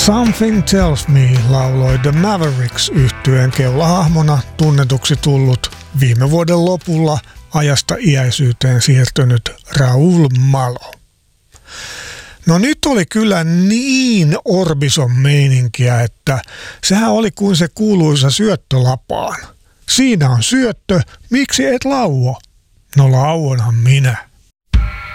Something Tells Me lauloi The Mavericks -yhtyeen keulahahmona tunnetuksi tullut viime vuoden lopulla ajasta iäisyyteen siirtynyt Raoul Malo. No nyt oli kyllä niin Orbison meininkiä, että sehän oli kuin se kuuluisa syöttölapaan. Siinä on syöttö, miksi et lauo? No lauonhan minä.